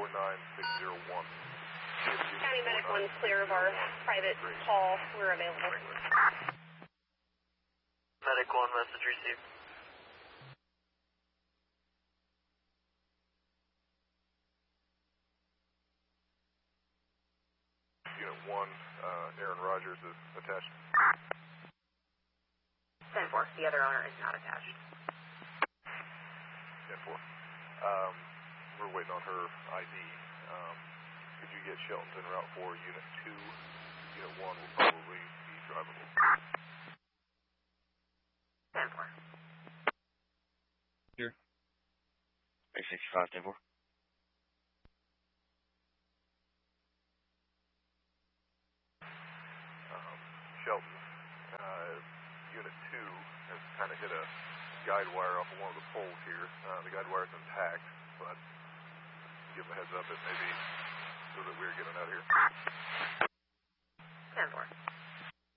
49601. County Medic 1's clear of our private call. We're available. Medic 1, message received. Unit 1, Aaron Rogers is attached. 10-4, the other owner is not attached. 10-4. We're waiting on her ID. Could you get Shelton route 4, Unit 2? Unit 1 will probably be drivable. 10-4. Here. 865, 10-4. Shelton, Unit 2 has kind of hit a guide wire off of one of the poles here. The guide wire is intact, but give them a heads up, it may be so that we're getting out of here.